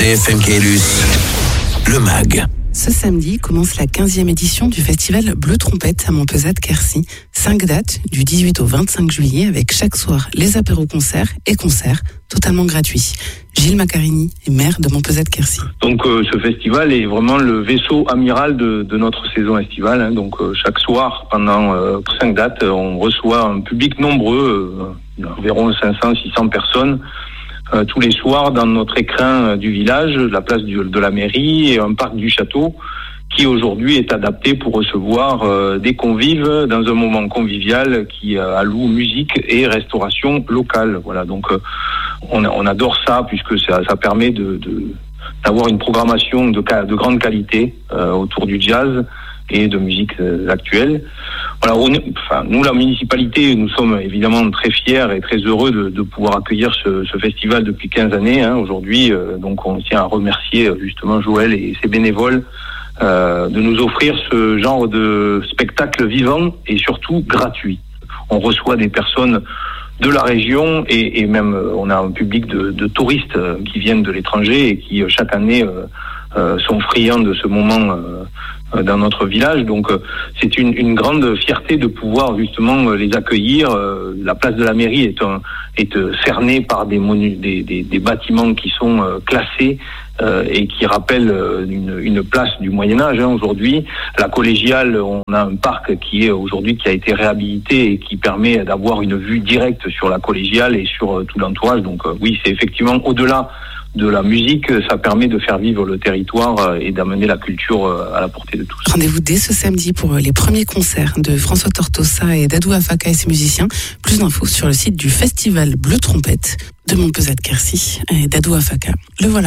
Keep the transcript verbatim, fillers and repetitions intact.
B F M Caylus, le mag. Ce samedi commence la quinzième édition du festival Bleu Trompette à Montpezat-Quercy. Cinq dates, du dix-huit au vingt-cinq juillet, avec chaque soir les apéros-concerts et concerts totalement gratuits. Gilles Macarini est maire de Montpezat-Quercy. Donc euh, ce festival est vraiment le vaisseau amiral de, de notre saison estivale. Hein. Donc euh, chaque soir, pendant euh, cinq dates, on reçoit un public nombreux, euh, environ cinq cents à six cents personnes. Euh, tous les soirs dans notre écrin du village, la place du, de la mairie et un parc du château qui aujourd'hui est adapté pour recevoir euh, des convives dans un moment convivial qui euh, alloue musique et restauration locale. Voilà, donc euh, on, on adore ça puisque ça, ça permet de, de d'avoir une programmation de, de grande qualité euh, autour du jazz et de musique euh, actuelle. Voilà, on, enfin, nous, la municipalité, nous sommes évidemment très fiers et très heureux de, de pouvoir accueillir ce, ce festival depuis quinze années. Hein, aujourd'hui, euh, donc on tient à remercier justement Joël et ses bénévoles euh, de nous offrir ce genre de spectacle vivant et surtout gratuit. On reçoit des personnes de la région et, et même euh, on a un public de, de touristes euh, qui viennent de l'étranger et qui euh, chaque année euh, euh, sont friands de ce moment euh, dans notre village. Donc euh, c'est une, une grande fierté de pouvoir justement euh, les accueillir. Euh, la place de la mairie est, un, est euh, cernée par des, monu- des, des, des bâtiments qui sont euh, classés euh, et qui rappellent euh, une, une place du Moyen-Âge. Hein, aujourd'hui, la collégiale, on a un parc qui est aujourd'hui qui a été réhabilité et qui permet d'avoir une vue directe sur la collégiale et sur euh, tout l'entourage. Donc euh, oui, c'est effectivement au-delà de la musique, ça permet de faire vivre le territoire et d'amener la culture à la portée de tous. Rendez-vous dès ce samedi pour les premiers concerts de François Tortosa et Dadou Afaka et ses musiciens. Plus d'infos sur le site du festival Bleu Trompette de Montpezat-Quercy et Dadou Afaka. Le voilà.